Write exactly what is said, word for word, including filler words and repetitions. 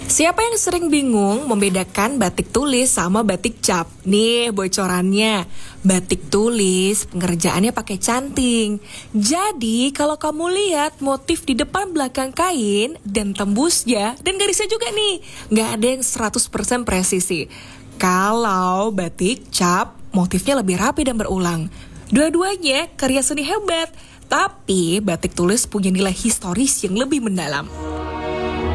Siapa yang sering bingung membedakan batik tulis sama batik cap? Nih bocorannya, batik tulis pengerjaannya pakai canting. Jadi kalau kamu lihat motif di depan belakang kain dan tembusnya dan garisnya juga nih, nggak ada yang seratus persen presisi. Kalau batik cap, motifnya lebih rapi dan berulang. Dua-duanya karya seni hebat, tapi batik tulis punya nilai historis yang lebih mendalam.